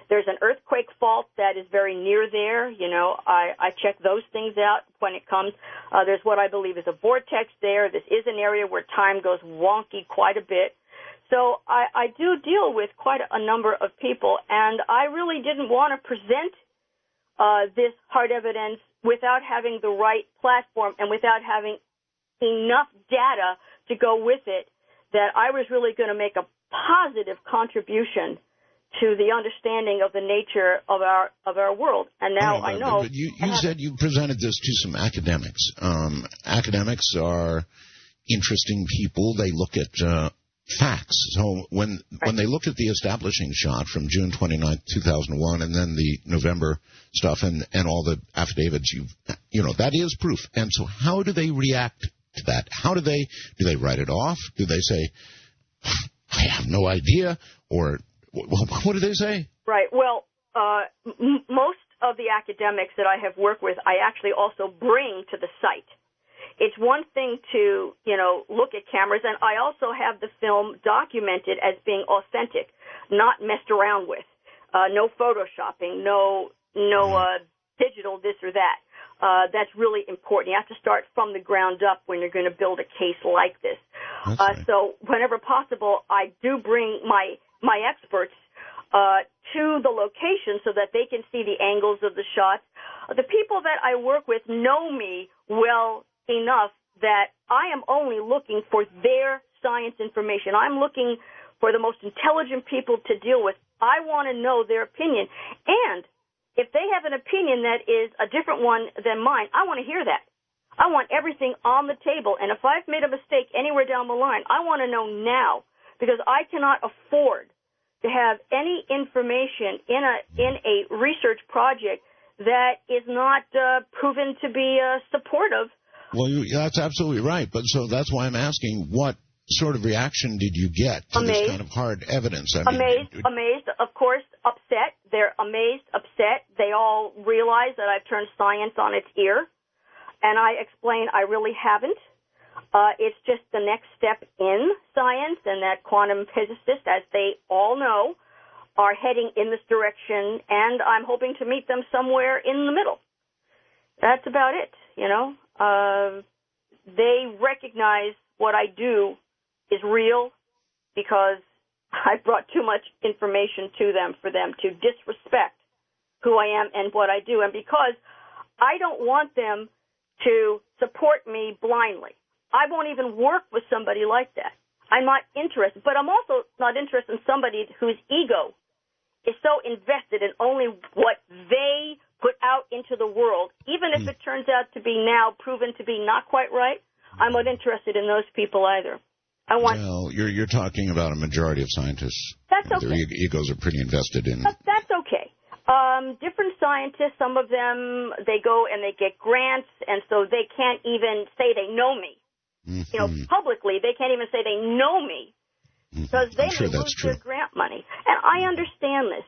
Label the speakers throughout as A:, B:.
A: There's an earthquake fault that is very near there. You know, I check those things out when it comes. There's what I believe is a vortex there. This is an area where time goes wonky quite a bit. So I do deal with quite a number of people, and I really didn't want to present this hard evidence without having the right platform and without having enough data to go with it, that I was really going to make a positive contribution to the understanding of the nature of our world. And now I know.
B: But you said you presented this to some academics. Academics are interesting people. They look at facts. So when they look at the establishing shot from June 29, 2001, and then the November stuff and all the affidavits, that is proof. And so how do they react to that? How do they write it off? Do they say, I have no idea? Or what do they say? Right.
A: Well, most of the academics that I have worked with, I actually also bring to the site. It's one thing to, look at cameras, and I also have the film documented as being authentic, not messed around with. No photoshopping, no digital this or that. That's really important. You have to start from the ground up when you're going to build a case like this. So whenever possible, I do bring my experts to the location so that they can see the angles of the shots. The people that I work with know me well enough that I am only looking for their science information. I'm looking for the most intelligent people to deal with. I want to know their opinion. And if they have an opinion that is a different one than mine, I want to hear that. I want everything on the table. And if I've made a mistake anywhere down the line, I want to know now, because I cannot afford to have any information in a research project that is not proven to be supportive.
B: Well, that's absolutely right. But so that's why I'm asking, what sort of reaction did you get to this kind of hard evidence?
A: Amazed, of course, upset. They're amazed, upset. They all realize that I've turned science on its ear. And I explain I really haven't. It's just the next step in science, and that quantum physicists, as they all know, are heading in this direction, and I'm hoping to meet them somewhere in the middle. That's about it, They recognize what I do is real because I brought too much information to them for them to disrespect who I am and what I do, and because I don't want them to support me blindly. I won't even work with somebody like that. I'm not interested, but I'm also not interested in somebody whose ego is so invested in only what they put out into the world, even if it turns out to be now proven to be not quite right. I'm not interested in those people either.
B: Well, you're talking about a majority of scientists.
A: That's okay.
B: Their egos are pretty invested in.
A: That's okay. Different scientists, some of them, they go and they get grants, and so they can't even say they know me. Mm-hmm. Publicly, they can't even say they know me because they may lose their grant money. And I understand this,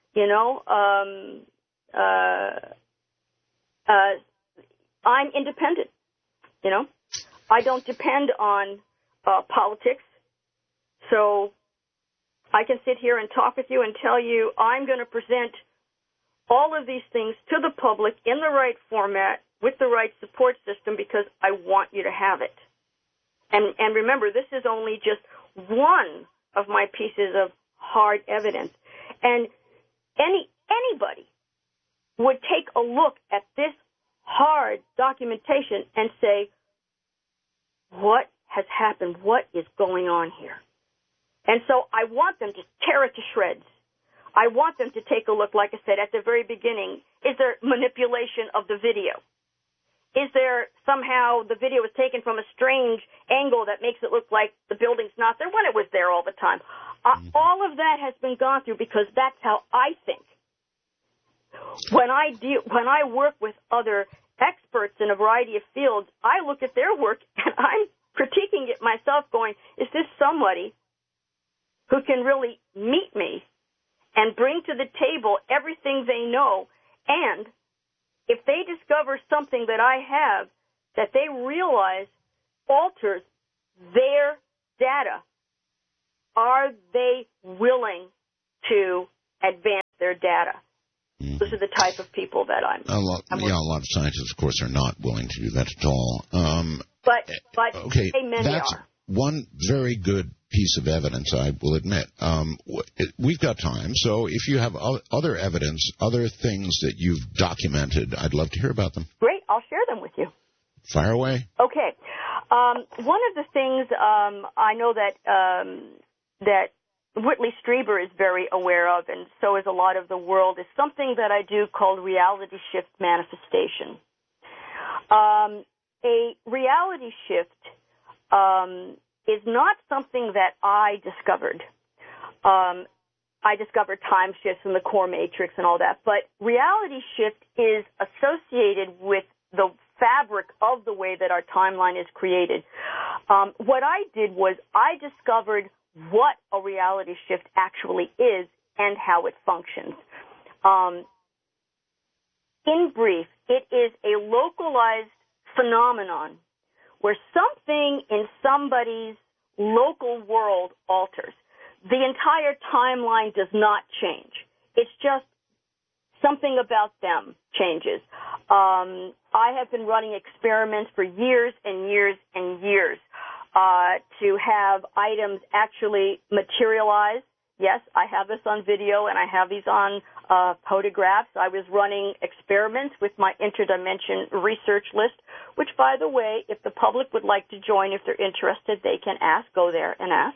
A: I'm independent, I don't depend on politics, so I can sit here and talk with you and tell you I'm going to present all of these things to the public in the right format with the right support system because I want you to have it. And remember, this is only just one of my pieces of hard evidence. And anybody would take a look at this hard documentation and say, what has happened? What is going on here? And so I want them to tear it to shreds. I want them to take a look, like I said, at the very beginning. Is there manipulation of the video? Is there somehow the video was taken from a strange angle that makes it look like the building's not there when it was there all the time? All of that has been gone through because that's how I think. When I work with other experts in a variety of fields, I look at their work and I'm critiquing it myself going, is this somebody who can really meet me and bring to the table everything they know, and if they discover something that I have that they realize alters their data, are they willing to advance their data. Those are the type of people that I'm
B: a lot of scientists, of course, are not willing to do that at all.
A: But
B: okay,
A: many
B: that's
A: are.
B: One very good piece of evidence, I will admit. We've got time, so if you have other evidence, other things that you've documented, I'd love to hear about them.
A: Great, I'll share them with you.
B: Fire away.
A: Okay. One of the things I know that Whitley Strieber is very aware of, and so is a lot of the world, is something that I do called reality shift manifestation. A reality shift is not something that I discovered. I discovered time shifts in the core matrix and all that, but reality shift is associated with the fabric of the way that our timeline is created. What I did was I discovered what a reality shift actually is and how it functions. In brief, it is a localized phenomenon where something in somebody's local world alters. The entire timeline does not change. It's just something about them changes. I have been running experiments for years and years and years to have items actually materialize. Yes, I have this on video and I have these on photographs. I was running experiments with my interdimension research list, which, by the way, if the public would like to join, if they're interested, they can go there and ask.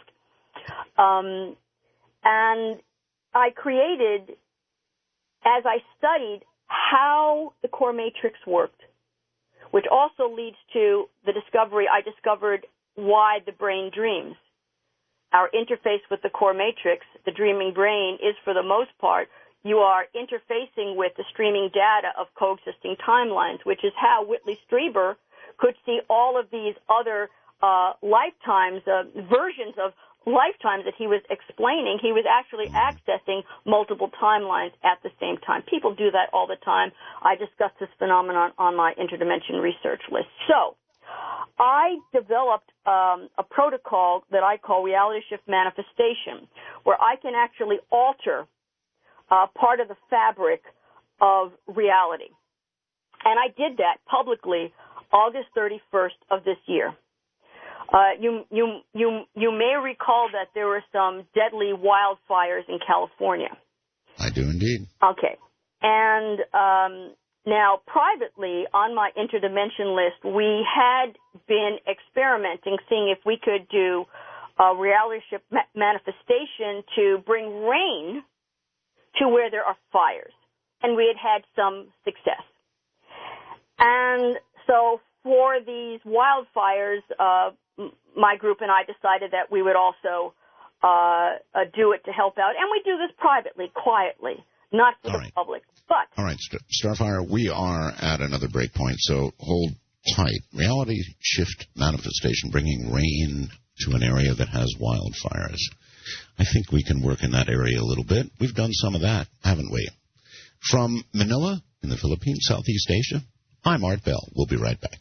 A: And I created, as I studied how the core matrix worked, which also leads to the discovery. I discovered why the brain dreams. Our interface with the core matrix, the dreaming brain, is for the most part, you are interfacing with the streaming data of coexisting timelines, which is how Whitley Strieber could see all of these other lifetimes, versions of lifetimes that he was explaining. He was actually accessing multiple timelines at the same time. People do that all the time. I discussed this phenomenon on my interdimension research list. So I developed a protocol that I call reality shift manifestation, where I can actually alter part of the fabric of reality. And I did that publicly August 31st of this year. You may recall that there were some deadly wildfires in California.
B: I do indeed.
A: Okay. And now, privately, on my interdimension list, we had been experimenting, seeing if we could do a reality shift manifestation to bring rain to where there are fires. And we had some success. And so for these wildfires, my group and I decided that we would also do it to help out. And we do this privately, quietly, not for the public. But
B: all right, Starfire, we are at another break point, so hold tight. Reality shift manifestation, bringing rain to an area that has wildfires. I think we can work in that area a little bit. We've done some of that, haven't we? From Manila in the Philippines, Southeast Asia, I'm Art Bell. We'll be right back.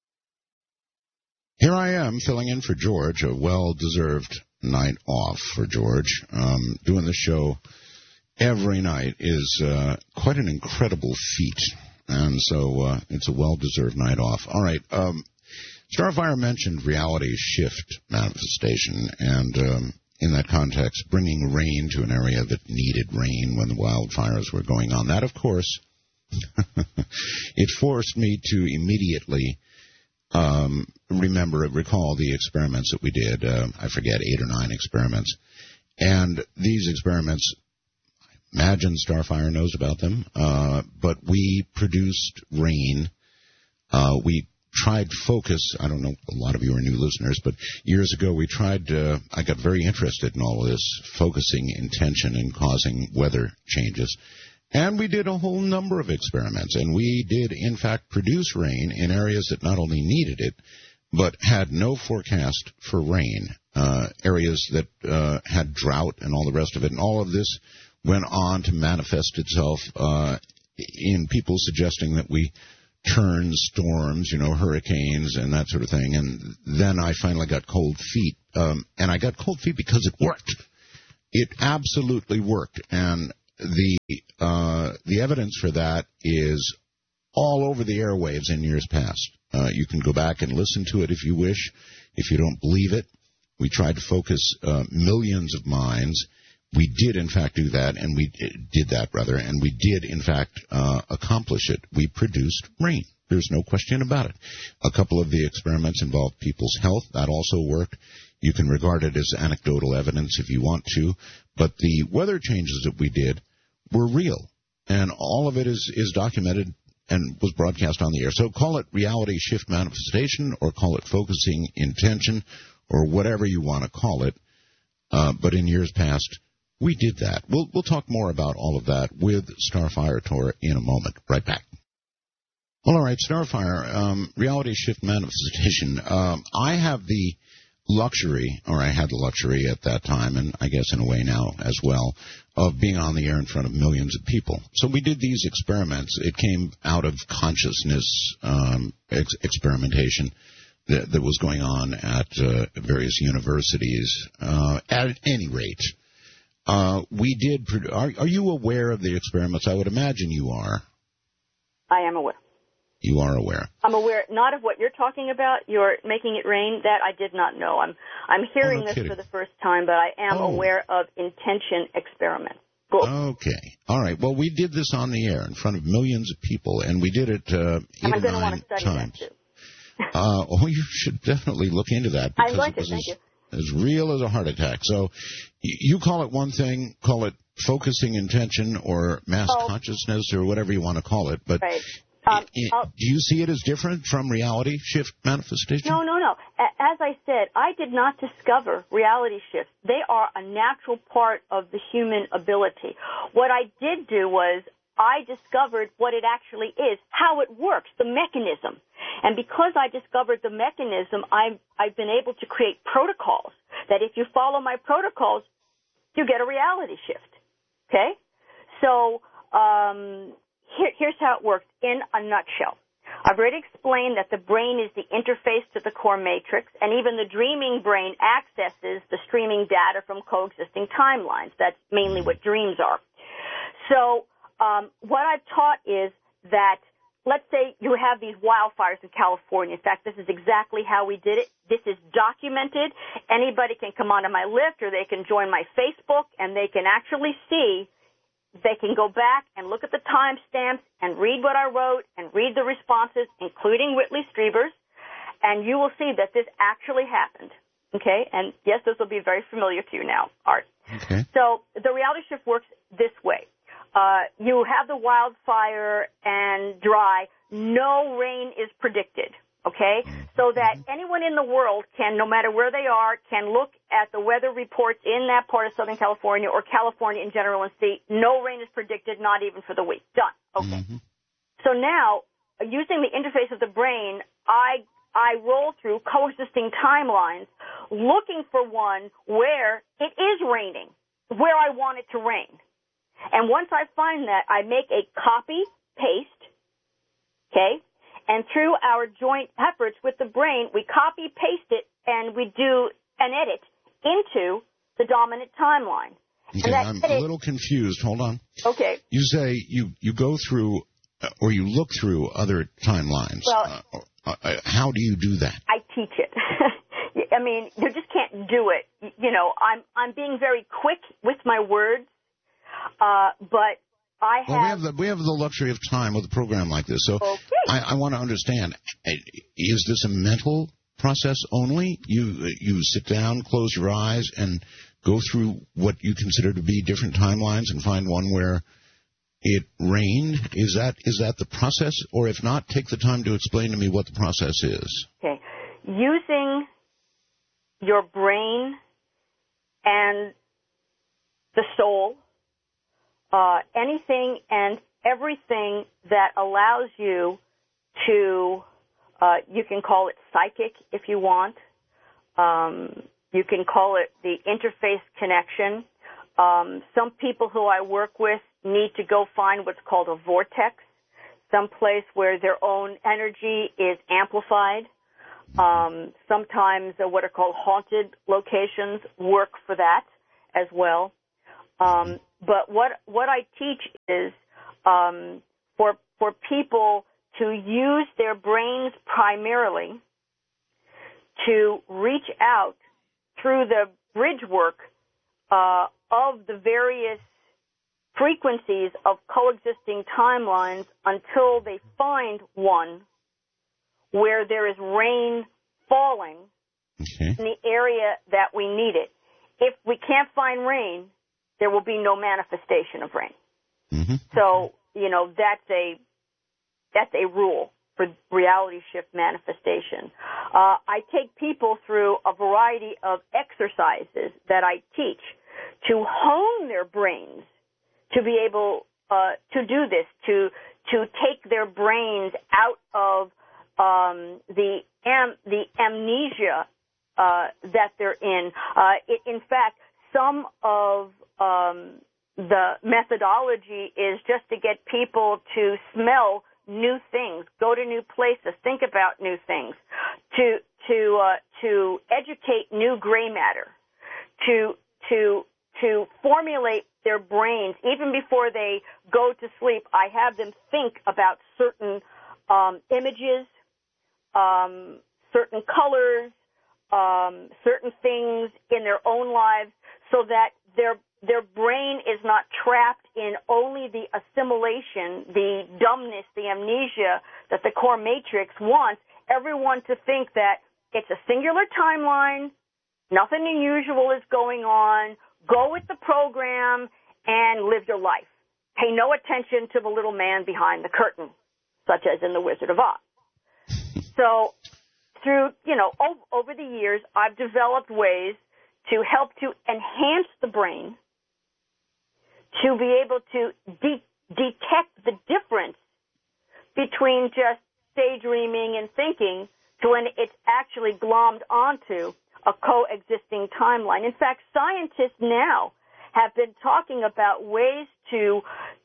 B: Here I am filling in for George, a well-deserved night off for George. Doing the show every night is quite an incredible feat, and so it's a well-deserved night off. All right, Starfire mentioned reality shift manifestation, and in that context, bringing rain to an area that needed rain when the wildfires were going on. That, of course, it forced me to immediately recall the experiments that we did. I forget, 8 or 9 experiments. And these experiments, I imagine Starfire knows about them, but we produced rain. We tried focus. I don't know, a lot of you are new listeners, but years ago we tried, I got very interested in all of this, focusing intention and causing weather changes. And we did a whole number of experiments, and we did, in fact, produce rain in areas that not only needed it, but had no forecast for rain, areas that had drought and all the rest of it. And all of this went on to manifest itself in people suggesting that we turn storms, hurricanes and that sort of thing. And then I finally got cold feet, and I got cold feet because it worked. It absolutely worked, and the evidence for that is all over the airwaves in years past. You can go back and listen to it if you wish. If you don't believe it, we tried to focus millions of minds. We did, in fact, do that, and we did, in fact, accomplish it. We produced rain. There's no question about it. A couple of the experiments involved people's health. That also worked. You can regard it as anecdotal evidence if you want to, but the weather changes that we did were real, and all of it is documented and was broadcast on the air. So call it reality shift manifestation, or call it focusing intention, or whatever you want to call it. But in years past, we did that. We'll talk more about all of that with Starfire Tor in a moment. Right back. Well, all right, Starfire, reality shift manifestation. I have the luxury, or I had the luxury at that time, and I guess in a way now as well, of being on the air in front of millions of people. So we did these experiments. It came out of consciousness experimentation that was going on at various universities. At any rate, we did. Are you aware of the experiments? I would imagine you are.
A: I am aware.
B: You are aware.
A: I'm aware not of what you're talking about. You're making it rain. That I did not know. I'm hearing this for the first time, but I am aware of intention experiments. Cool.
B: Okay. All right. Well, we did this on the air in front of millions of people, and we did it 8 or 9 times. You should definitely look into that, because
A: I like
B: it was
A: Thank you.
B: as real as a heart attack. So you call it one thing, call it focusing intention or mass consciousness or whatever you want to call it, but
A: right.
B: Do you see it as different from reality shift manifestation?
A: No. As I said, I did not discover reality shifts. They are a natural part of the human ability. What I did do was I discovered what it actually is, how it works, the mechanism. And because I discovered the mechanism, I've been able to create protocols that if you follow my protocols, you get a reality shift. Okay? So, here's how it works in a nutshell. I've already explained that the brain is the interface to the core matrix, and even the dreaming brain accesses the streaming data from coexisting timelines. That's mainly what dreams are. So what I've taught is that, let's say you have these wildfires in California. In fact, this is exactly how we did it. This is documented. Anybody can come onto my list, or they can join my Facebook, and they can actually see. They can go back and look at the timestamps and read what I wrote and read the responses, including Whitley Strieber's, and you will see that this actually happened. Okay? And yes, this will be very familiar to you now, Art.
B: Okay.
A: So the reality shift works this way. You have the wildfire and dry. No rain is predicted. Okay? So that anyone in the world can, no matter where they are, can look at the weather reports in that part of Southern California or California in general and see no rain is predicted, not even for the week. Done. Okay. Mm-hmm. So now, using the interface of the brain, I roll through coexisting timelines looking for one where it is raining, where I want it to rain. And once I find that, I make a copy, paste, okay? And through our joint efforts with the brain, we copy, paste it, and we do an edit into the dominant timeline.
B: Okay, I'm a little confused. Hold on.
A: Okay.
B: You say you go through or you look through other timelines.
A: Well,
B: how do you do that?
A: I teach it. I mean, you just can't do it. You know, I'm being very quick with my words, but I have...
B: Well, we have the luxury of time with a program like this, so
A: okay.
B: I want to understand, is this a mental process only? You sit down, close your eyes, and go through what you consider to be different timelines and find one where it rained? Is that the process? Or if not, take the time to explain to me what the process is.
A: Okay. Using your brain and the soul, anything and everything that allows you to, you can call it psychic if you want. You can call it the interface connection. Some people who I work with need to go find what's called a vortex, someplace where their own energy is amplified. Sometimes what are called haunted locations work for that as well. But what I teach is for people to use their brains primarily to reach out through the bridge work of the various frequencies of coexisting timelines until they find one where there is rain falling in the area that we need it. If we can't find rain, there will be no manifestation of rain.
B: Mm-hmm.
A: So, that's a rule for reality shift manifestation. I take people through a variety of exercises that I teach to hone their brains to be able to do this, to take their brains out of the amnesia that they're in. In fact, some of the methodology is just to get people to smell new things, go to new places, think about new things, to educate new gray matter, to formulate their brains even before they go to sleep. I have them think about certain images, certain colors, certain things in their own lives, so that their brain is not trapped in only the assimilation, the dumbness, the amnesia that the core matrix wants everyone to think that it's a singular timeline, nothing unusual is going on, go with the program and live your life. Pay no attention to the little man behind the curtain, such as in The Wizard of Oz. So through, over the years, I've developed ways to help to enhance the brain, to be able to detect the difference between just daydreaming and thinking to when it's actually glommed onto a coexisting timeline. In fact, scientists now have been talking about ways to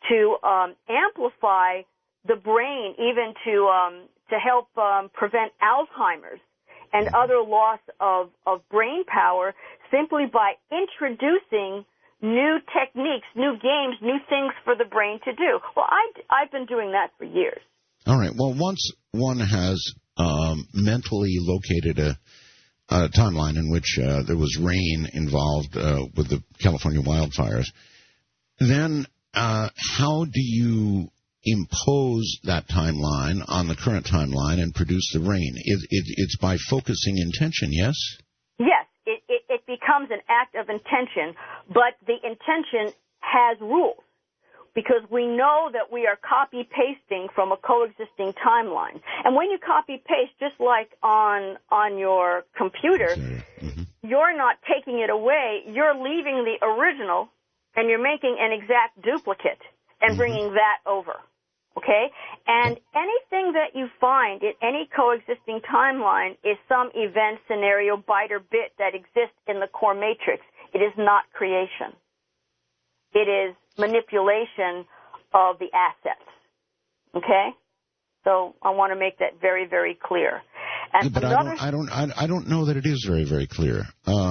A: amplify the brain, even to help prevent Alzheimer's and other loss of brain power, simply by introducing new techniques, new games, new things for the brain to do. Well, I've been doing that for years.
B: All right. Well, once one has mentally located a timeline in which there was rain involved with the California wildfires, then how do you impose that timeline on the current timeline and produce the rain? It's by focusing intention, yes?
A: Yes, it becomes an act of intention, but the intention has rules, because we know that we are copy-pasting from a coexisting timeline. And when you copy-paste, just like on your computer, you're not taking it away, you're leaving the original, and you're making an exact duplicate and bringing that over. Okay? And anything that you find in any coexisting timeline is some event, scenario, byte, or bit that exists in the core matrix. It is not creation. It is manipulation of the assets. Okay? So I want to make that very, very clear. And
B: but I don't know that it is very, very clear.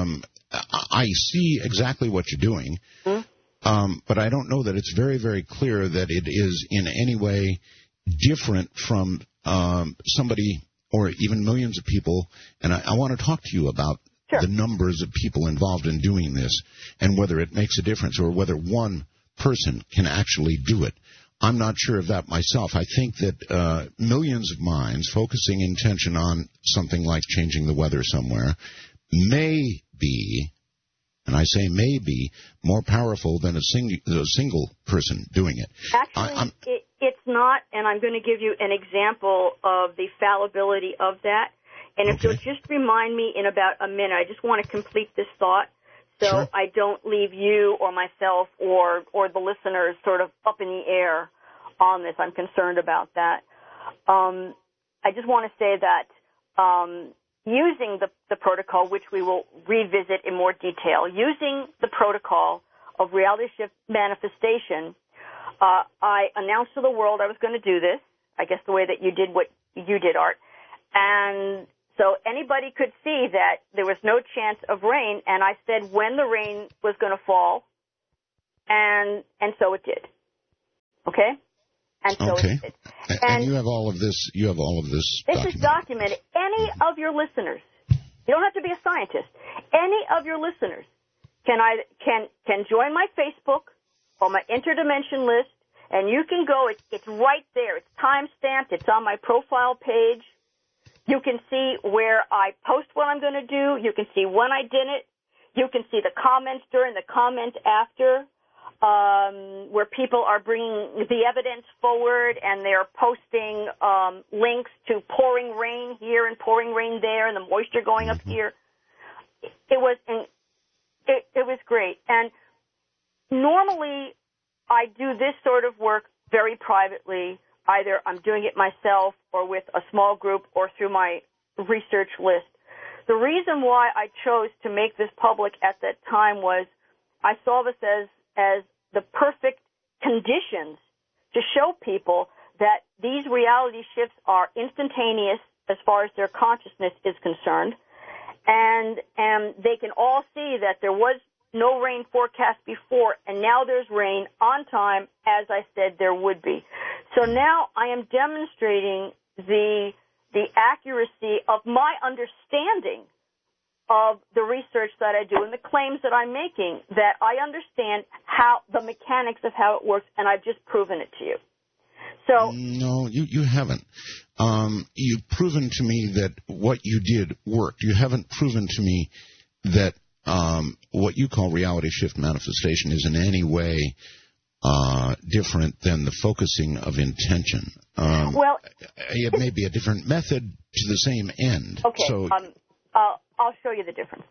B: I see exactly what you're doing. But I don't know that it's very, very clear that it is in any way different from somebody or even millions of people. And I want to talk to you about the numbers of people involved in doing this and whether it makes a difference or whether one person can actually do it. I'm not sure of that myself. I think that millions of minds focusing intention on something like changing the weather somewhere may be, and I say may be, more powerful than a single person doing it.
A: Actually, it's not, and I'm going to give you an example of the fallibility of that. And if you'll just remind me in about a minute, I just want to complete this thought so I don't leave you or myself or the listeners sort of up in the air on this. I'm concerned about that. I just want to say that using the protocol, which we will revisit in more detail, using the protocol of reality shift manifestation, I announced to the world I was going to do this, I guess the way that you did what you did, Art. And so anybody could see that there was no chance of rain, and I said when the rain was going to fall And so it did. Okay? And so
B: okay.
A: it did.
B: And you have all of this.
A: This is documented. Any of your listeners, you don't have to be a scientist. Any of your listeners can join my Facebook or my Interdimension list, and you can go. It's right there. It's time-stamped. It's on my profile page. You can see where I post what I'm going to do. You can see when I did it. You can see the comments during, the comments after, where people are bringing the evidence forward, and they're posting links to pouring rain here and pouring rain there, and the moisture going up here. It was great. And normally I do this sort of work very privately. Either I'm doing it myself or with a small group or through my research list. The reason why I chose to make this public at that time was I saw this as the perfect conditions to show people that these reality shifts are instantaneous as far as their consciousness is concerned, and they can all see that there was no rain forecast before, and now there's rain on time, as I said there would be. So now I am demonstrating the accuracy of my understanding of the research that I do and the claims that I'm making, that I understand how the mechanics of how it works, and I've just proven it to you. So
B: no, you haven't. You've proven to me that what you did worked. You haven't proven to me that what you call reality shift manifestation is in any way different than the focusing of intention.
A: Well,
B: it may be a different method to the same end.
A: Okay,
B: So,
A: I'll show you the difference.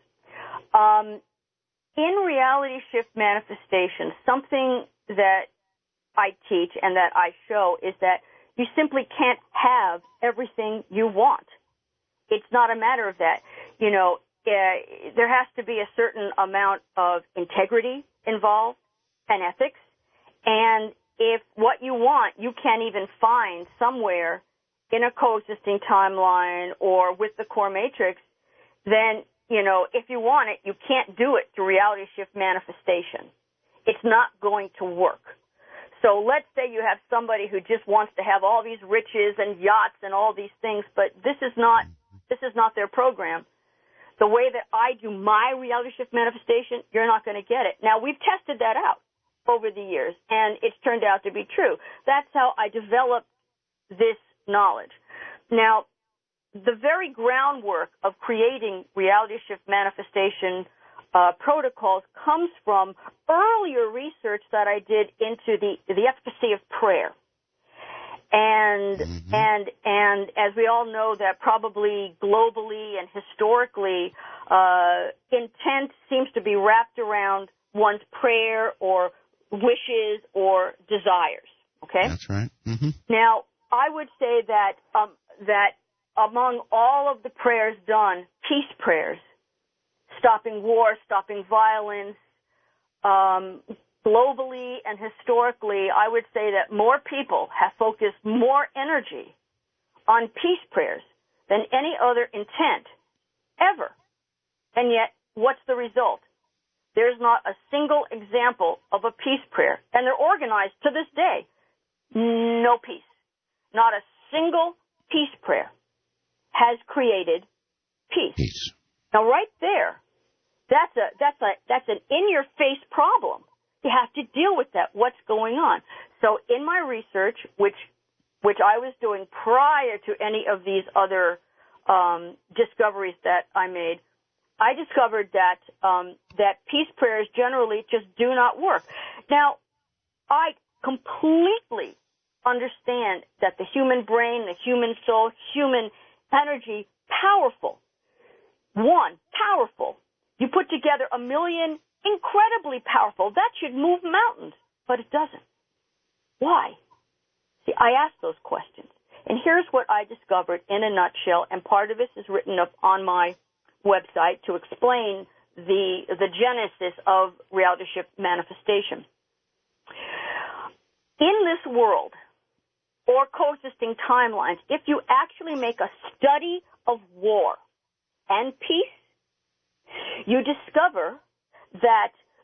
A: In reality shift manifestation, something that I teach and that I show is that you simply can't have everything you want. It's not a matter of that. You know, there has to be a certain amount of integrity involved and ethics. And if what you want you can't even find somewhere in a coexisting timeline or with the core matrix, then, you know, if you want it, you can't do it through reality shift manifestation. It's not going to work. So let's say you have somebody who just wants to have all these riches and yachts and all these things, but this is not their program. The way that I do my reality shift manifestation, you're not going to get it. Now, we've tested that out over the years, and it's turned out to be true. That's how I developed this knowledge. Now, the very groundwork of creating reality shift manifestation protocols comes from earlier research that I did into the efficacy of prayer. And as we all know, that probably globally and historically, intent seems to be wrapped around one's prayer or wishes or desires. Okay?
B: That's right. Mm-hmm.
A: Now, I would say that that among all of the prayers done, peace prayers, stopping war, stopping violence, globally and historically, I would say that more people have focused more energy on peace prayers than any other intent ever. And yet, what's the result? There's not a single example of a peace prayer. And they're organized to this day. No peace. Not a single peace prayer has created peace. Now, right there, that's an in-your-face problem. You have to deal with that. What's going on? So in my research, which I was doing prior to any of these other discoveries that I made, I discovered that peace prayers generally just do not work. Now, I completely understand that the human brain, the human soul, human energy, powerful. One, powerful. You put together 1 million, incredibly powerful. That should move mountains, but it doesn't. Why? See, I asked those questions. And here's what I discovered in a nutshell, and part of this is written up on my website to explain the genesis of reality shift manifestation. In this world, or coexisting timelines, if you actually make a study of war and peace, you discover that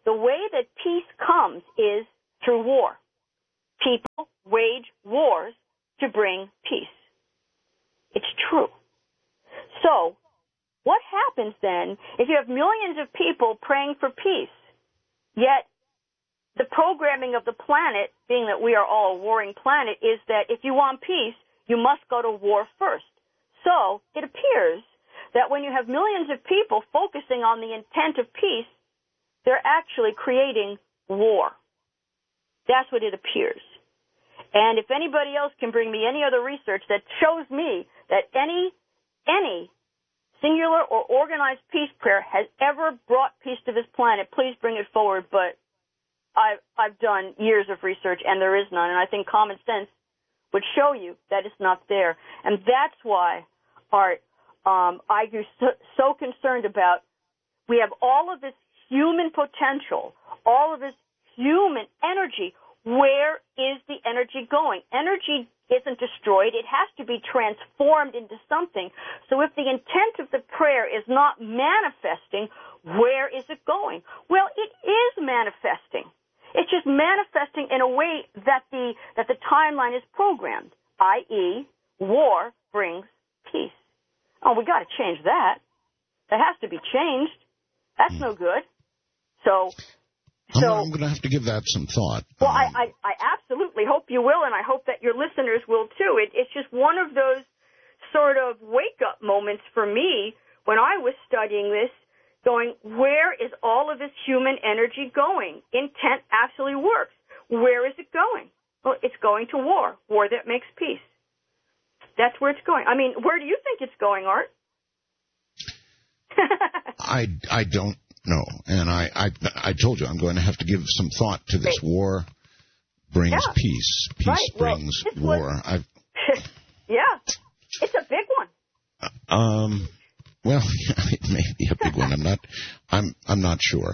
A: the way that peace comes is through war. People wage wars to bring peace. It's true. So, what happens then if you have millions of people praying for peace, yet the programming of the planet, being that we are all a warring planet, is that if you want peace, you must go to war first. So, it appears that when you have millions of people focusing on the intent of peace, they're actually creating war. That's what it appears. And if anybody else can bring me any other research that shows me that any singular or organized peace prayer has ever brought peace to this planet, please bring it forward. But I've done years of research, and there is none. And I think common sense would show you that it's not there. And that's why, Art, I grew so concerned about, we have all of this human potential, all of this human energy. Where is the energy going? Energy isn't destroyed. It has to be transformed into something. So if the intent of the prayer is not manifesting, where is it going? Well, it is manifesting. It's just manifesting in a way that the timeline is programmed, i.e., war brings peace. Oh, we got to change that. That has to be changed. That's no good. So
B: I'm going to have to give that some thought.
A: Well, I absolutely hope you will, and I hope that your listeners will too. It's just one of those sort of wake-up moments for me when I was studying this, going, where is all of this human energy going? Intent actually works. Where is it going? Well, it's going to war that makes peace. That's where it's going. I mean, where do you think it's going, Art?
B: I don't know, and I told you I'm going to have to give some thought to this. War brings peace. Peace brings war.
A: Yeah, it's a big one.
B: Well, it may be a big one. I'm not sure.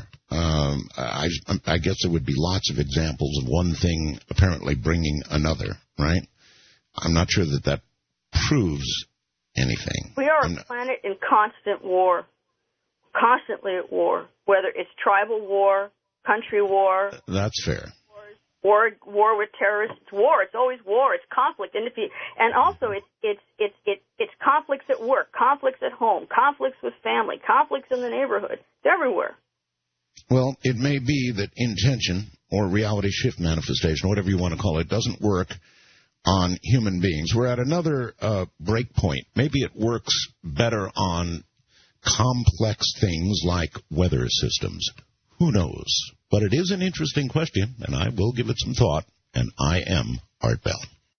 B: I guess there would be lots of examples of one thing apparently bringing another, right? I'm not sure that proves anything.
A: We are a planet in constant war. Constantly at war, whether it's tribal war, country war.
B: That's fair.
A: War with terrorists. It's war. It's always war. It's conflict. And also it's conflicts at work, conflicts at home, conflicts with family, conflicts in the neighborhood. It's everywhere.
B: Well, it may be that intention or reality shift manifestation, whatever you want to call it, doesn't work on human beings. We're at another break point. Maybe it works better on complex things like weather systems. Who knows? But it is an interesting question, and I will give it some thought, and I am Art Bell.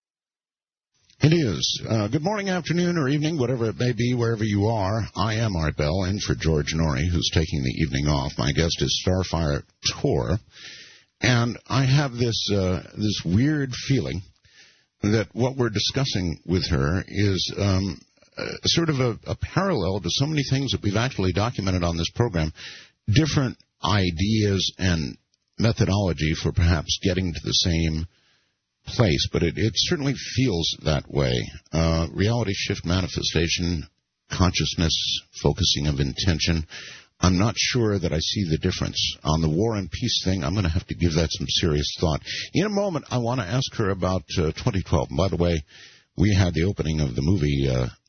B: It is. Good morning, afternoon, or evening, whatever it may be, wherever you are. I am Art Bell, in for George Norrie, who's taking the evening off. My guest is Starfire Tor, and I have this weird feeling that what we're discussing with her is sort of a parallel to so many things that we've actually documented on this program, different ideas and methodology for perhaps getting to the same place, but it certainly feels that way. Reality shift manifestation, consciousness, focusing of intention. I'm not sure that I see the difference. On the war and peace thing, I'm going to have to give that some serious thought. In a moment, I want to ask her about 2012. And by the way, we had the opening of the movie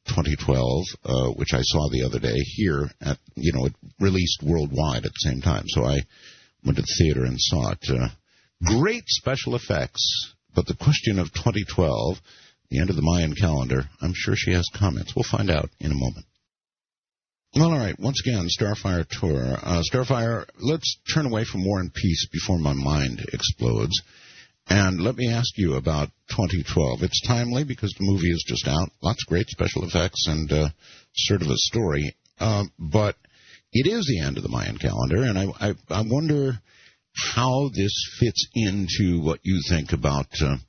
B: 2012, which I saw the other day here at, it released worldwide at the same time. So I went to the theater and saw it. Great special effects. But the question of 2012, the end of the Mayan calendar, I'm sure she has comments. We'll find out in a moment. Well, all right. Once again, Starfire Tor. Starfire, let's turn away from war and peace before my mind explodes. And let me ask you about 2012. It's timely because the movie is just out. Lots of great special effects and sort of a story. But it is the end of the Mayan calendar, and I wonder how this fits into what you think about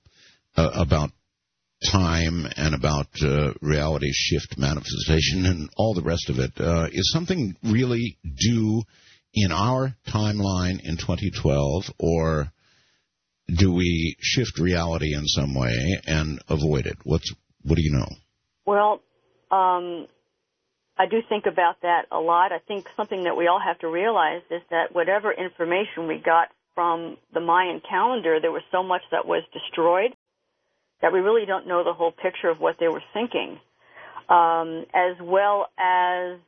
B: time and about reality shift manifestation and all the rest of it. Is something really due in our timeline in 2012, or do we shift reality in some way and avoid it? What do you know?
A: Well, I do think about that a lot. I think something that we all have to realize is that whatever information we got from the Mayan calendar, there was so much that was destroyed that we really don't know the whole picture of what they were thinking, as well as,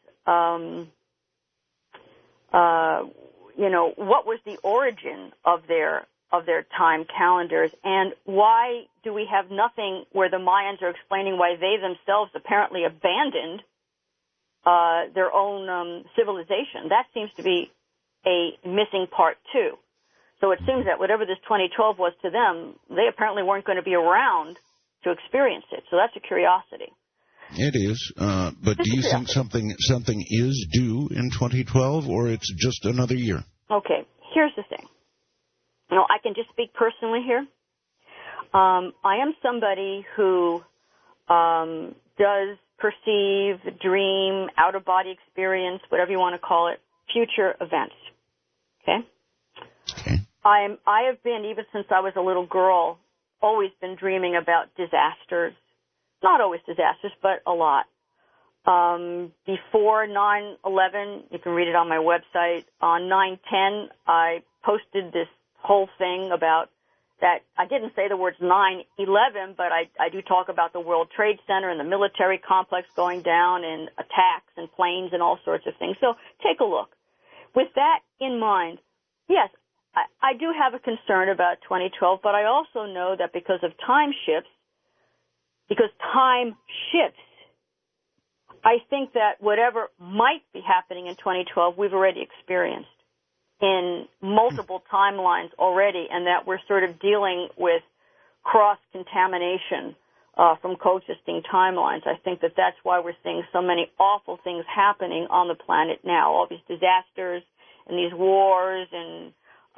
A: what was the origin of their time calendars, and why do we have nothing where the Mayans are explaining why they themselves apparently abandoned their own civilization? That seems to be a missing part, too. So it seems that whatever this 2012 was to them, they apparently weren't going to be around to experience it. So that's a curiosity.
B: It is. But do you think something is due in 2012, or it's just another year?
A: Okay. Here's the thing. I can just speak personally here. I am somebody who does perceive, dream, out-of-body experience, whatever you want to call it, future events. Okay?
B: Okay.
A: I have been, even since I was a little girl, always been dreaming about disasters. Not always disasters, but a lot. Before 9/11, you can read it on my website, on 9/10, I posted this whole thing about that. I didn't say the words 9/11, but I do talk about the World Trade Center and the military complex going down and attacks and planes and all sorts of things. So take a look. With that in mind, yes, I do have a concern about 2012, but I also know that because time shifts, I think that whatever might be happening in 2012, we've already experienced in multiple timelines already, and that we're sort of dealing with cross-contamination from coexisting timelines. I think that that's why we're seeing so many awful things happening on the planet now, all these disasters and these wars and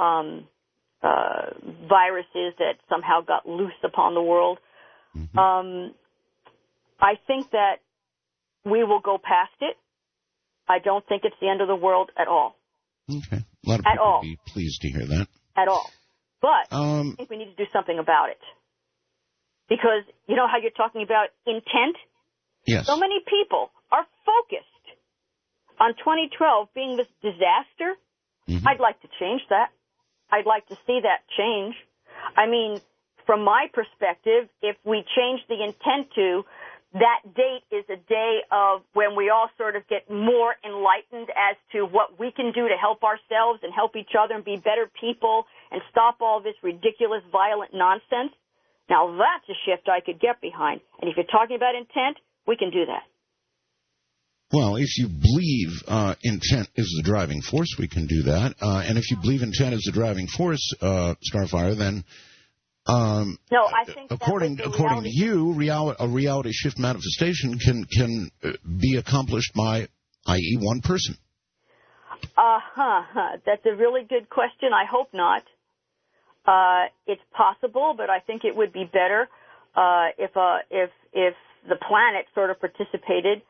A: viruses that somehow got loose upon the world.
B: Mm-hmm.
A: I think that we will go past it. I don't think it's the end of the world at all.
B: Okay. A lot of people will be pleased to hear that.
A: At all. But I think we need to do something about it. Because you know how you're talking about intent?
B: Yes.
A: So many people are focused on 2012 being this disaster. Mm-hmm. I'd like to change that. I'd like to see that change. I mean, from my perspective, if we change the intent to that date is a day of when we all sort of get more enlightened as to what we can do to help ourselves and help each other and be better people and stop all this ridiculous, violent nonsense. Now, that's a shift I could get behind. And if you're talking about intent, we can do that.
B: Well, if you believe intent is the driving force, we can do that. And if you believe intent is the driving force, Starfire, then
A: no, I think
B: according to you, a reality shift manifestation can be accomplished by, i.e., one person.
A: That's a really good question. I hope not. It's possible, but I think it would be better if the planet sort of participated.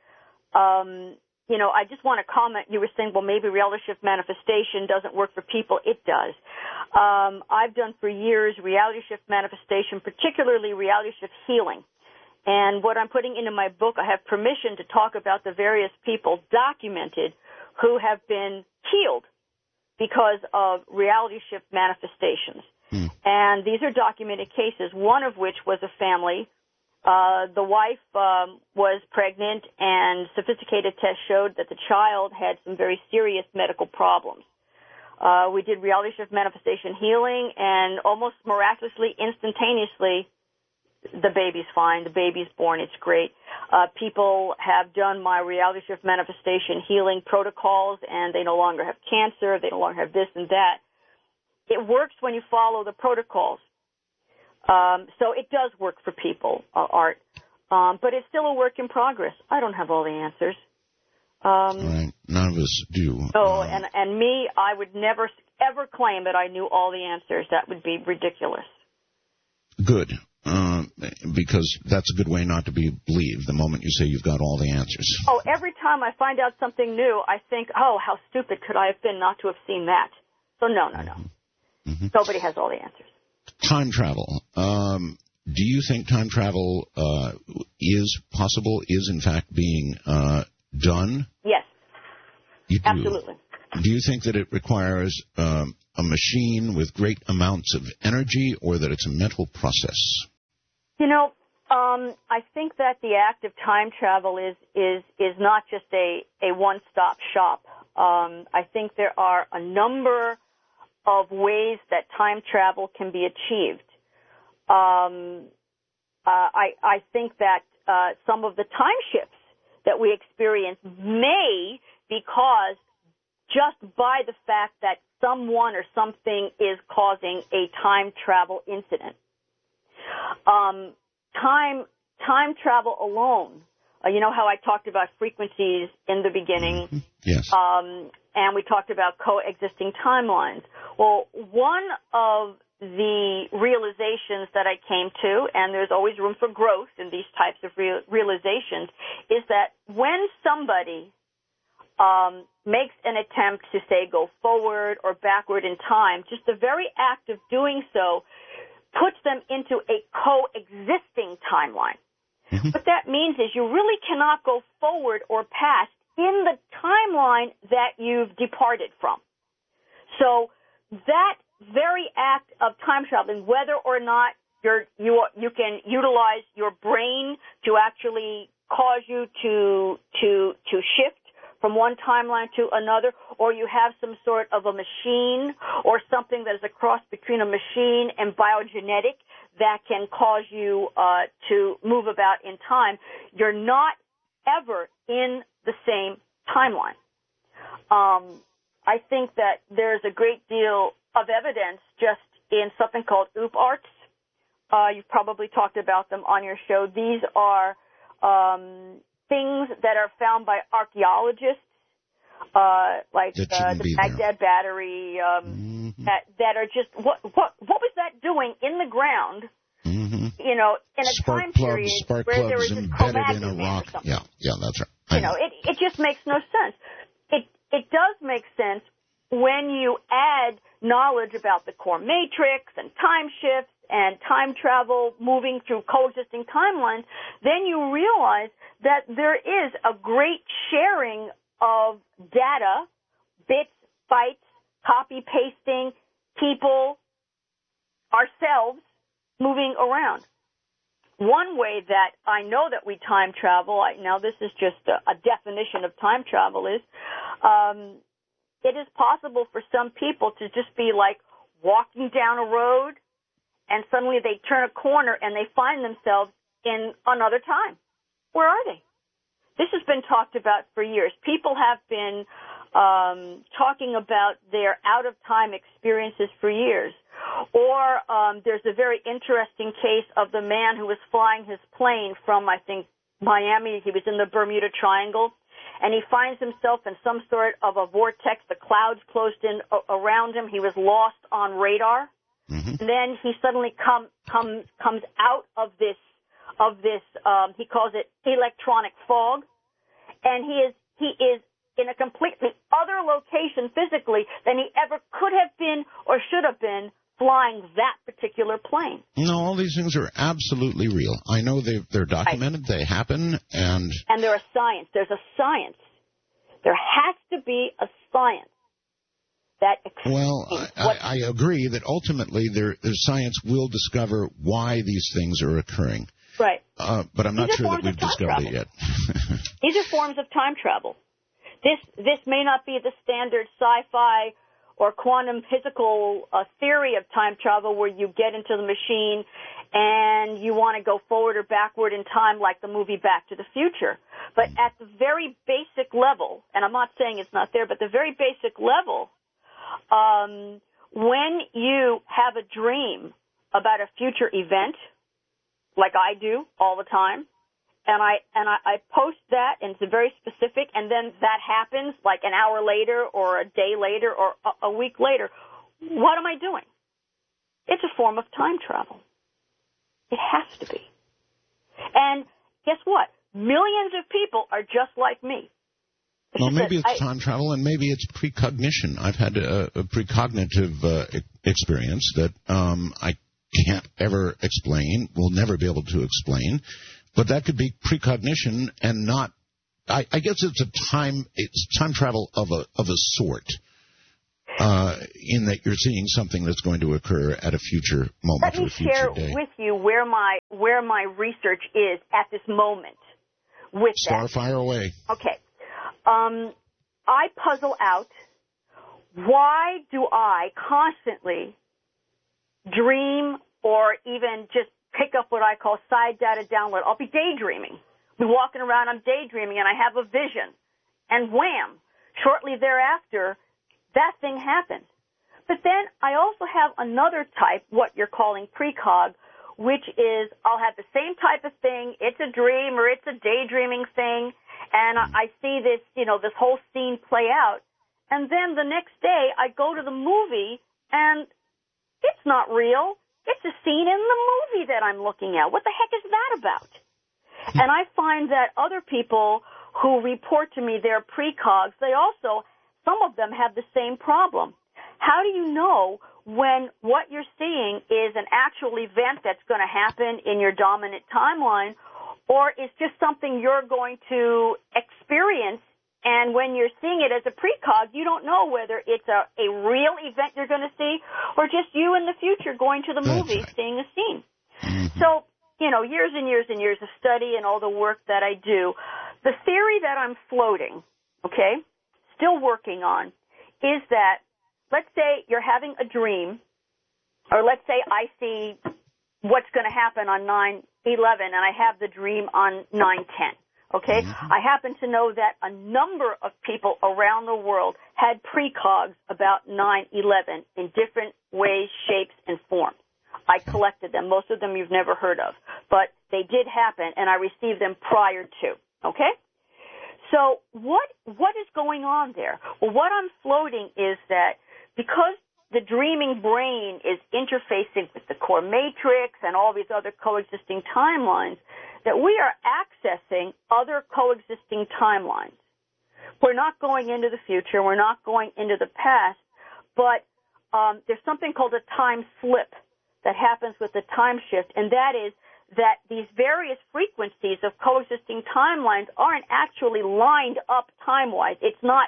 A: I just want to comment. You were saying, well, maybe reality shift manifestation doesn't work for people. It does. I've done for years reality shift manifestation, particularly reality shift healing. And what I'm putting into my book, I have permission to talk about the various people documented who have been healed because of reality shift manifestations. And these are documented cases, one of which was a family. The wife was pregnant, and sophisticated tests showed that the child had some very serious medical problems. We did reality shift manifestation healing, and almost miraculously, instantaneously, the baby's fine. The baby's born. It's great. People have done my reality shift manifestation healing protocols, and they no longer have cancer. They no longer have this and that. It works when you follow the protocols. So it does work for people, Art. But it's still a work in progress. I don't have all the answers.
B: Right. None of us do.
A: Oh, and me, I would never, ever claim that I knew all the answers. That would be ridiculous.
B: Good. Because that's a good way not to be believed the moment you say you've got all the answers.
A: Oh, every time I find out something new, I think, oh, how stupid could I have been not to have seen that? So no. Mm-hmm. Nobody has all the answers.
B: Time travel. Do you think time travel is possible, is in fact being done?
A: Yes.
B: You do.
A: Absolutely.
B: Do you think that it requires a machine with great amounts of energy, or that it's a mental process?
A: You know, I think that the act of time travel is not just a one-stop shop. I think there are a number of ways that time travel can be achieved. I think that some of the time shifts that we experience may be caused just by the fact that someone or something is causing a time travel incident. Time travel alone, you know how I talked about frequencies in the beginning?
B: Mm-hmm. Yes.
A: And we talked about coexisting timelines. Well, one of the realizations that I came to, and there's always room for growth in these types of realizations, is that when somebody makes an attempt to, say, go forward or backward in time, just the very act of doing so puts them into a coexisting timeline. Mm-hmm. What that means is you really cannot go forward or past in the timeline that you've departed from. So that very act of time traveling, whether or not you can utilize your brain to actually cause you to shift from one timeline to another, or you have some sort of a machine or something that is a cross between a machine and biogenetic that can cause you to move about in time, you're not ever in the same timeline. I think that there's a great deal of evidence just in something called OOP arts. You've probably talked about them on your show. These are things that are found by archaeologists, like the Baghdad Battery, that are just what was that doing in the ground? Mm-hmm. You know, in a time period where there was a embedded in a rock.
B: Yeah, that's right.
A: You know, it just makes no sense. It does make sense when you add knowledge about the core matrix and time shifts and time travel moving through coexisting timelines, then you realize that there is a great sharing of data, bits, bytes, copy pasting, people, ourselves moving around. One way that I know that we time travel, now this is just a definition of time travel, is it is possible for some people to just be like walking down a road and suddenly they turn a corner and they find themselves in another time. Where are they? This has been talked about for years. People have been talking about their out-of-time experiences for years. Or there's a very interesting case of the man who was flying his plane from, I think, Miami. He was in the Bermuda Triangle, and he finds himself in some sort of a vortex. The clouds closed in around him. He was lost on radar. Mm-hmm. And then he suddenly comes out of this he calls it electronic fog, and he is in a completely other location physically than he ever could have been or should have been flying that particular plane.
B: No, all these things are absolutely real. I know they're documented, They happen, and
A: they're a science. There's a science. There has to be a science that explains.
B: Well, I agree that ultimately the science will discover why these things are occurring.
A: Right.
B: But I'm not sure that we've discovered it yet.
A: These are forms of time travel. This may not be the standard sci-fi or quantum physical theory of time travel where you get into the machine and you want to go forward or backward in time like the movie Back to the Future. But at the very basic level, and I'm not saying it's not there, but the very basic level, when you have a dream about a future event, like I do all the time, and I post that, and it's very specific, and then that happens like an hour later or a day later or a week later. What am I doing? It's a form of time travel. It has to be. And guess what? Millions of people are just like me.
B: Well, maybe it's time travel, and maybe it's precognition. I've had a precognitive experience that I can't ever explain, will never be able to explain, but that could be precognition and not I guess it's time travel of a sort. In that you're seeing something that's going to occur at a future moment or a future day.
A: Let me share with you where my research is at this moment with that.
B: Fire away.
A: Okay. I puzzle out, why do I constantly dream or even just pick up what I call side data download? I'll be daydreaming. I'll be walking around, I'm daydreaming, and I have a vision. And wham! Shortly thereafter, that thing happens. But then I also have another type, what you're calling precog, which is I'll have the same type of thing. It's a dream or it's a daydreaming thing, and I see this, this whole scene play out. And then the next day I go to the movie, and it's not real. It's a scene in the movie that I'm looking at. What the heck is that about? And I find that other people who report to me their precogs, some of them have the same problem. How do you know when what you're seeing is an actual event that's going to happen in your dominant timeline, or is just something you're going to experience, and when you're seeing it as a precog, you don't know whether it's a real event you're going to see or just you in the future going to the movie seeing a scene. Mm-hmm. So, years and years and years of study and all the work that I do, the theory that I'm floating, still working on, is that, let's say you're having a dream, or let's say I see what's going to happen on 9/11, and I have the dream on 9/10, okay? Mm-hmm. I happen to know that a number of people around the world had precogs about 9/11 in different ways, shapes, and forms. I collected them. Most of them you've never heard of, but they did happen, and I received them prior to, okay? So what is going on there? Well, what I'm floating is that because the dreaming brain is interfacing with the core matrix and all these other coexisting timelines, that we are accessing other coexisting timelines. We're not going into the future. We're not going into the past, but there's something called a time slip that happens with the time shift, and that is that these various frequencies of coexisting timelines aren't actually lined up time-wise. It's not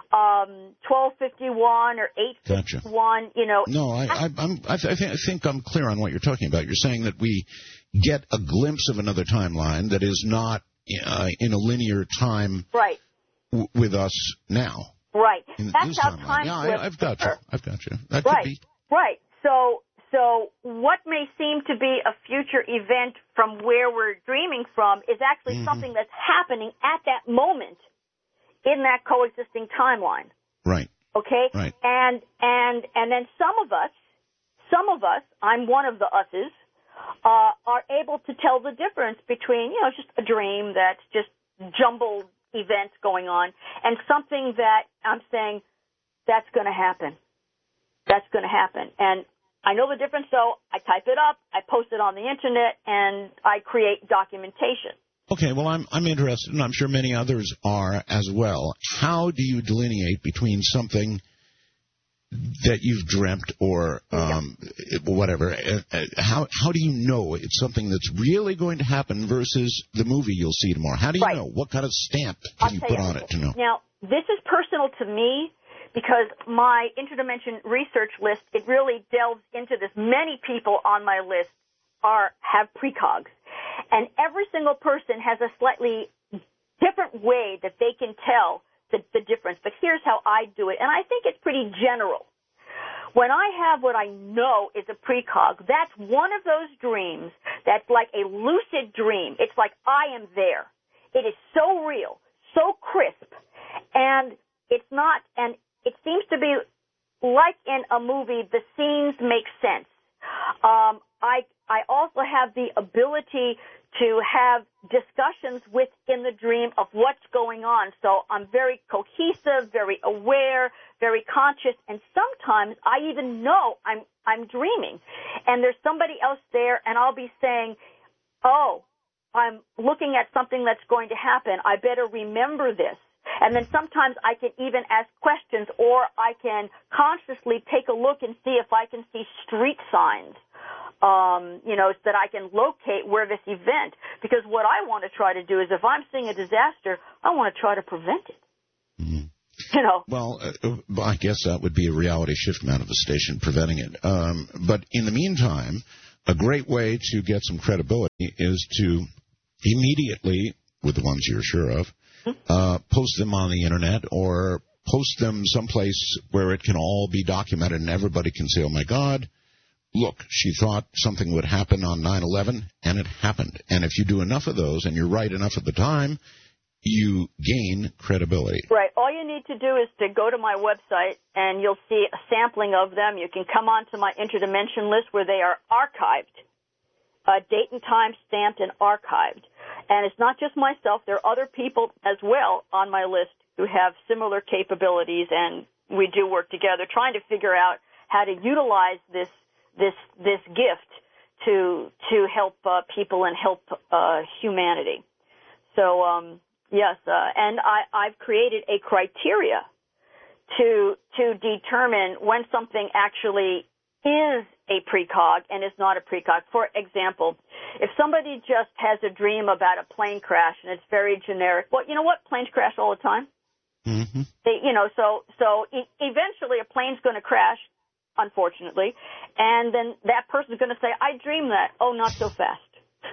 A: 1251 or 851.
B: Gotcha. No, I think I'm clear on what you're talking about. You're saying that we get a glimpse of another timeline that is not in a linear time with us now.
A: Right. That's how time
B: slips. I've got you. That
A: right.
B: Could be.
A: Right. So what may seem to be a future event from where we're dreaming from is actually something that's happening at that moment in that coexisting timeline.
B: Right.
A: Okay?
B: Right.
A: And then some of us, I'm one of the us's, are able to tell the difference between, just a dream that's just jumbled events going on and something that I'm saying that's going to happen. That's going to happen. And I know the difference, so I type it up, I post it on the internet, and I create documentation.
B: Okay, well, I'm interested, and I'm sure many others are as well. How do you delineate between something that you've dreamt or whatever? How do you know it's something that's really going to happen versus the movie you'll see tomorrow? How do you know? What kind of stamp can you put on it to know?
A: Now, this is personal to me, because my interdimension research list, it really delves into this. Many people on my list have precogs. And every single person has a slightly different way that they can tell the difference. But here's how I do it. And I think it's pretty general. When I have what I know is a precog, that's one of those dreams that's like a lucid dream. It's like I am there. It is so real, so crisp, and it's not, and it seems to be like in a movie, the scenes make sense. I also have the ability to have discussions within the dream of what's going on. So I'm very cohesive, very aware, very conscious, and sometimes I even know I'm dreaming. And there's somebody else there, and I'll be saying, oh, I'm looking at something that's going to happen. I better remember this. And then sometimes I can even ask questions, or I can consciously take a look and see if I can see street signs so that I can locate where this event, because what I want to try to do is if I'm seeing a disaster, I want to try to prevent it.
B: Well, I guess that would be a reality shift manifestation, preventing it. But in the meantime, a great way to get some credibility is to immediately, with the ones you're sure of, post them on the Internet or post them someplace where it can all be documented and everybody can say, oh, my God, look, she thought something would happen on 9/11, and it happened. And if you do enough of those and you're right enough at the time, you gain credibility.
A: Right. All you need to do is to go to my website, and you'll see a sampling of them. You can come onto my interdimension list where they are archived, date and time stamped and archived. And it's not just myself. There are other people as well on my list who have similar capabilities, and we do work together trying to figure out how to utilize this gift to help people and help humanity. So, yes, and I've created a criteria to determine when something actually is a precog and is not a precog. For example, if somebody just has a dream about a plane crash and it's very generic, well, you know what? Planes crash all the time.
B: Mm-hmm.
A: So eventually a plane's going to crash, unfortunately, and then that person's going to say, I dreamed that. Oh, not so fast.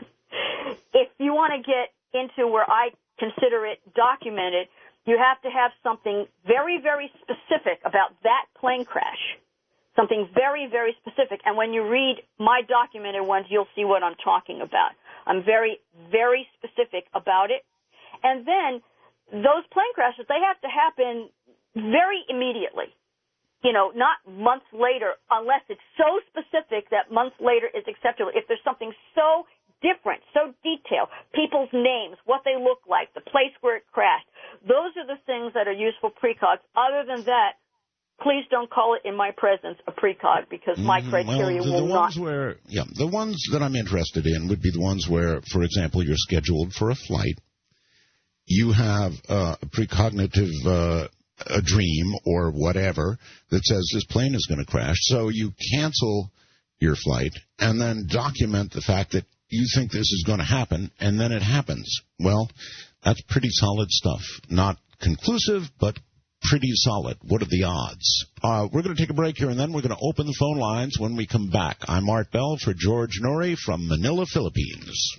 A: If you want to get into where I consider it documented, you have to have something very, very specific about that plane crash. Something very, very specific. And when you read my documented ones, you'll see what I'm talking about. I'm very, very specific about it. And then those plane crashes, they have to happen very immediately. Not months later, unless it's so specific that months later is acceptable. If there's something so different, so detailed, people's names, what they look like, the place where it crashed, those are the things that are useful precogs. Other than that, please don't call it in my presence a precog, because my criteria will not.
B: The ones that I'm interested in would be the ones where, for example, you're scheduled for a flight, you have a precognitive a dream or whatever that says this plane is going to crash, so you cancel your flight and then document the fact that you think this is going to happen, and then it happens. Well, that's pretty solid stuff. Not conclusive, but pretty solid. What are the odds? We're going to take a break here, and then we're going to open the phone lines when we come back. I'm Art Bell for George Noory from Manila, Philippines.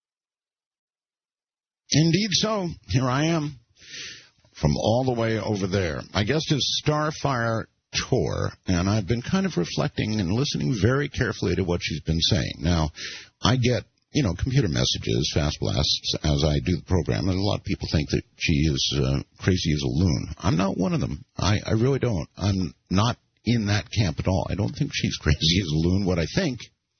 B: Indeed so. Here I am from all the way over there. My guest is Starfire Tor, and I've been kind of reflecting and listening very carefully to what she's been saying. Now, I get, computer messages, fast blasts, as I do the program, and a lot of people think that she is crazy as a loon. I'm not one of them. I really don't. I'm not in that camp at all. I don't think she's crazy as a loon. What I think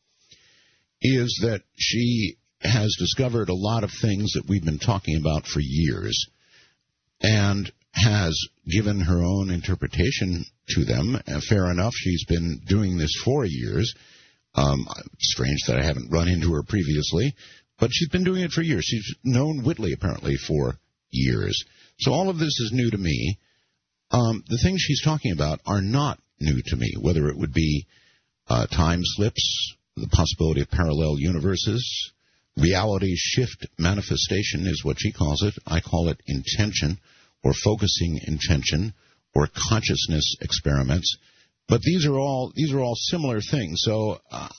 B: is that she has discovered a lot of things that we've been talking about for years and has given her own interpretation to them. Fair enough, she's been doing this for years. Strange that I haven't run into her previously, but she's been doing it for years. She's known Whitley, apparently, for years. So all of this is new to me. The things she's talking about are not new to me, whether it would be time slips, the possibility of parallel universes, reality shift manifestation is what she calls it. I call it intention, or focusing intention, or consciousness experiments. But these are all similar things. So,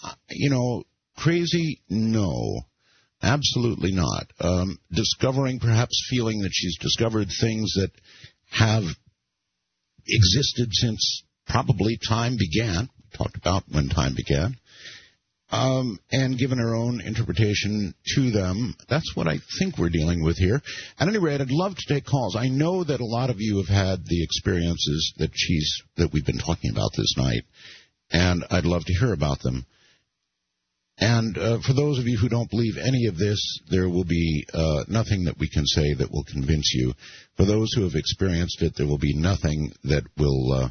B: crazy? No, absolutely not. Discovering, perhaps feeling that she's discovered things that have existed since probably time began. We talked about when time began. And given her own interpretation to them. That's what I think we're dealing with here. At any rate, I'd love to take calls. I know that a lot of you have had the experiences that we've been talking about this night, and I'd love to hear about them. And for those of you who don't believe any of this, there will be nothing that we can say that will convince you. For those who have experienced it, there will be nothing that will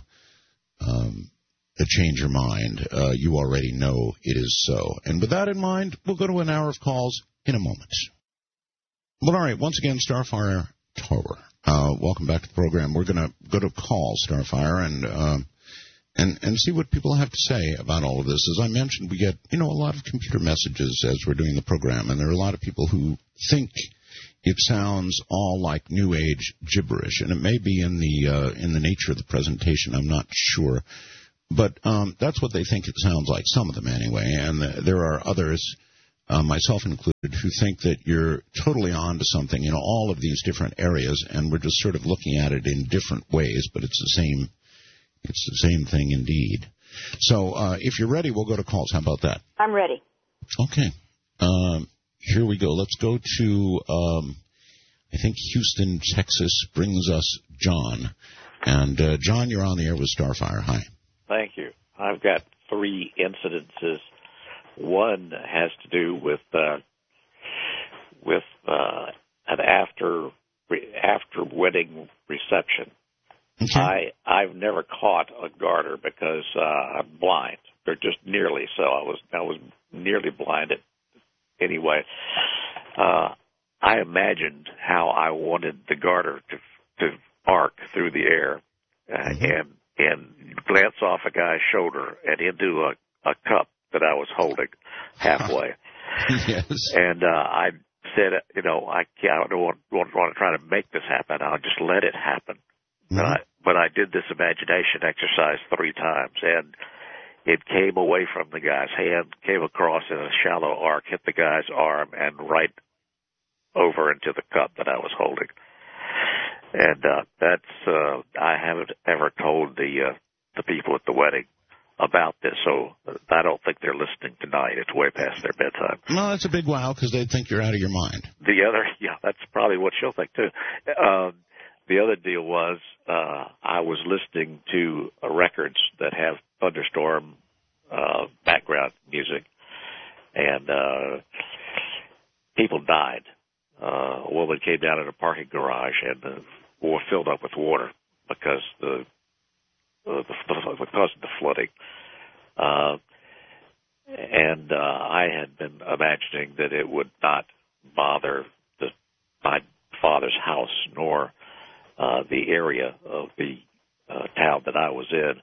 B: change your mind. You already know it is so. And with that in mind, we'll go to an hour of calls in a moment. Well, all right, once again, Starfire Tor. Welcome back to the program. We're going to go to call, Starfire, and and see what people have to say about all of this. As I mentioned, we get, a lot of computer messages as we're doing the program, and there are a lot of people who think it sounds all like New Age gibberish, and it may be in the nature of the presentation. I'm not sure, but that's what they think it sounds like. Some of them, anyway, and there are others, myself included, who think that you're totally on to something. All of these different areas, and we're just sort of looking at it in different ways, but it's the same. It's the same thing indeed. So if you're ready, we'll go to calls. How about that?
A: I'm ready.
B: Okay. Here we go. Let's go to, I think Houston, Texas brings us John. And, John, you're on the air with Starfire. Hi.
C: Thank you. I've got 3 incidences. One has to do with an after wedding reception.
B: Okay.
C: I've never caught a garter because I'm blind. They're just nearly so. I was nearly blinded anyway. I imagined how I wanted the garter to arc through the air and glance off a guy's shoulder and into a cup that I was holding halfway.
B: Yes.
C: And I said, I don't want to try to make this happen. I'll just let it happen. But I did this imagination exercise 3 times, and it came away from the guy's hand, came across in a shallow arc, hit the guy's arm, and right over into the cup that I was holding. And I haven't ever told the people at the wedding about this, so I don't think they're listening tonight. It's way past their bedtime.
B: No, that's a big wow, because they think you're out of your mind.
C: That's probably what she'll think, too. The other deal was I was listening to records that have thunderstorm background music, and people died. A woman came down in a parking garage and filled up with water because because of the flooding. And I had been imagining that it would not bother my father's house nor the area of the town that I was in.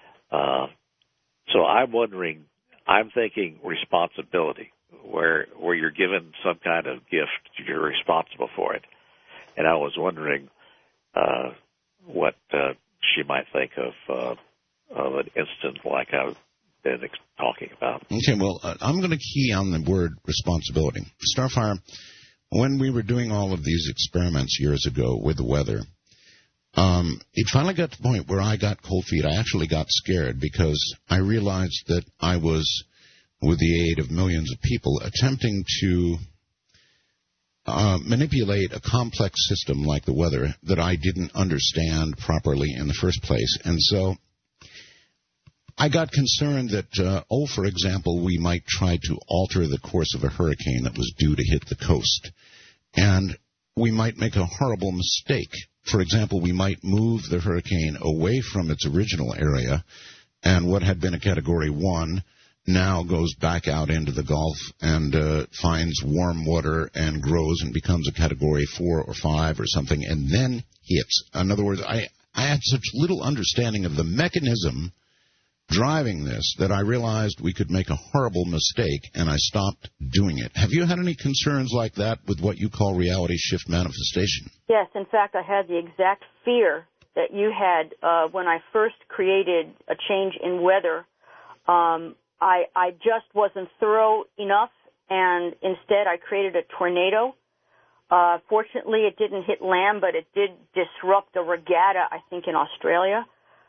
C: So I'm wondering, I'm thinking responsibility, where you're given some kind of gift, you're responsible for it. And I was wondering what she might think of an incident like I've been talking about.
B: Okay, well, I'm going to key on the word responsibility. Starfire, when we were doing all of these experiments years ago with the weather, it finally got to the point where I got cold feet. I actually got scared because I realized that I was, with the aid of millions of people, attempting to manipulate a complex system like the weather that I didn't understand properly in the first place. And so I got concerned that, for example, we might try to alter the course of a hurricane that was due to hit the coast. And we might make a horrible mistake. For example, we might move the hurricane away from its original area, and what had been a Category 1 now goes back out into the Gulf and finds warm water and grows and becomes a Category 4 or 5 or something, and then hits. In other words, I had such little understanding of the mechanism driving this that I realized we could make a horrible mistake, and I stopped doing it. Have you had any concerns like that with what you call reality shift manifestation?
A: Yes, in fact, I had the exact fear that you had when I first created a change in weather. I just wasn't thorough enough, and instead I created a tornado. Fortunately, it didn't hit land, but it did disrupt a regatta, I think, in Australia.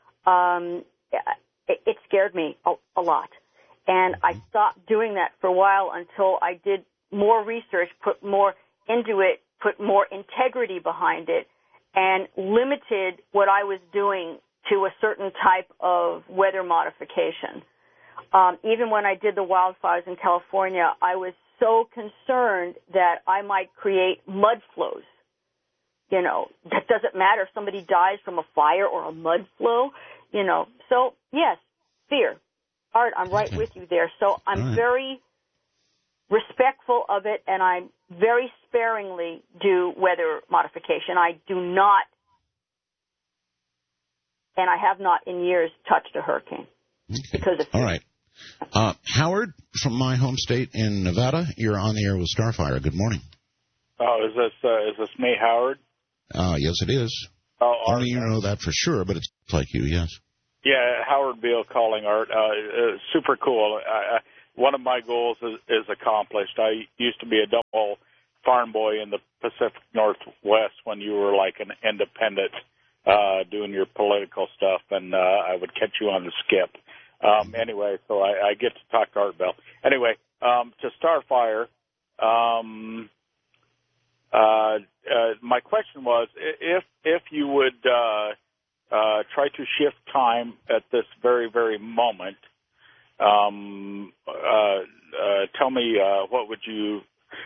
A: It scared me a lot. And I stopped doing that for a while until I did more research, put more into it, put more integrity behind it, and limited what I was doing to a certain type of weather modification. Even when I did the wildfires in California, I was so concerned that I might create mud flows. That doesn't matter if somebody dies from a fire or a mud flow. So, yes, fear. Art, I'm right with you there. So I'm very respectful of it, and I very sparingly do weather modification. I do not and I have not in years touched a hurricane.
B: Okay.
A: Because of
B: all right. Howard from my home state in Nevada, you're on the air with Starfire. Good morning.
D: Oh, is this me, Howard?
B: Yes, it is.
D: Oh,
B: only you know that for sure, but it's like you, yes.
D: Yeah, Howard Beale calling, Art. Super cool. One of my goals is accomplished. I used to be a double farm boy in the Pacific Northwest when you were like an independent doing your political stuff, and I would catch you on the skip. Anyway, so I get to talk to Art Bell. Anyway, to Starfire, my question was if you would try to shift time at this very, very moment, tell me what would you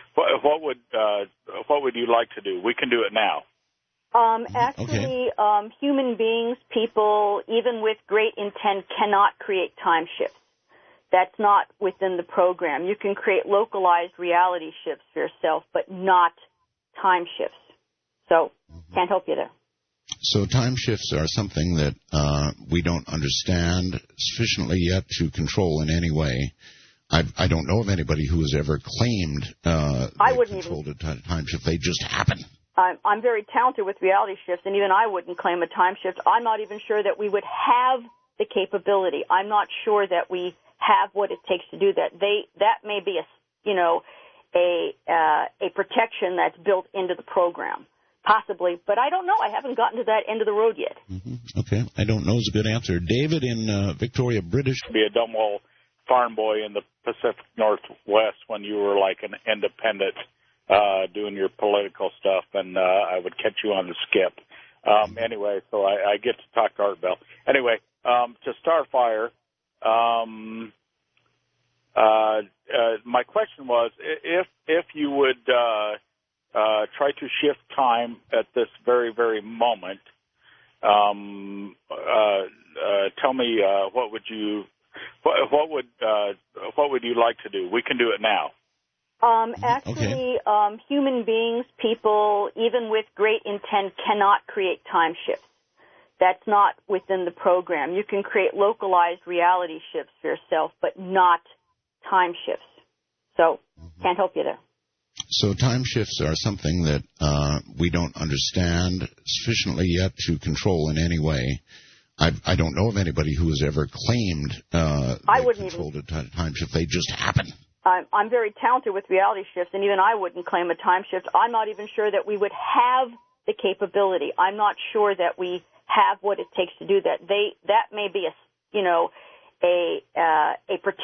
D: like to do? We can do it now.
A: Actually, human beings, people, even with great intent, cannot create time shifts. That's not within the program. You can create localized reality shifts for yourself, but not time shifts. So, can't help you there.
B: So time shifts are something that we don't understand sufficiently yet to control in any way. I don't know of anybody who has ever claimed they controlled a time shift. They just happen.
A: I'm very talented with reality shifts, and even I wouldn't claim a time shift. I'm not even sure that we would have the capability. I'm not sure that we have what it takes to do that. That may be a protection that's built into the program, possibly, but I don't know. I haven't gotten to that end of the road yet.
B: Mm-hmm. Okay, I don't know is a good answer. David in Victoria, British.
D: Be a dumb old farm boy in the Pacific Northwest when you were like an independent doing your political stuff, and I would catch you on the skip. Anyway, so I get to talk to Art Bell. Anyway, to Starfire, my question was if you would try to shift time at this very, very moment, tell me what would you like to do? We can do it now.
A: Actually, human beings, people, even with great intent, cannot create time shifts. That's not within the program. You can create localized reality shifts for yourself, but not time shifts. So, can't help you there.
B: So time shifts are something that we don't understand sufficiently yet to control in any way. I don't know of anybody who has ever claimed they controlled a time shift. They just happen.
A: I'm very talented with reality shifts, and even I wouldn't claim a time shift. I'm not even sure that we would have the capability. I'm not sure that we have what it takes to do that. That may be a protection